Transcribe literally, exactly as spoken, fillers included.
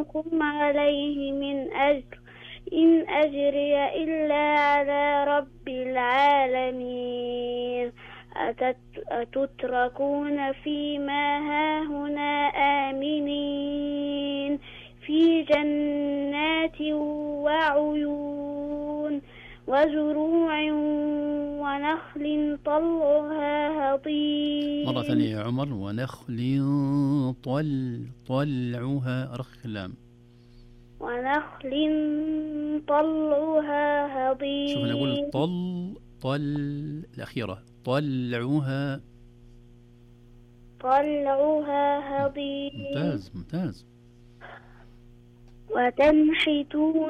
لكم عليه من أجر إن أجري إلا على رب العالمين. أتتركون فيما هاهنا آمنين في جنات وعيون وزروع ونخل طلعها هضيم. مرة ثانية يا عمر. ونخل طل طلعها رخلام. ونخل طلعها هضيم. شوف أنا أقول طل طل الأخيرة طلعها طلعها هضيم. ممتاز ممتاز. وتنحتون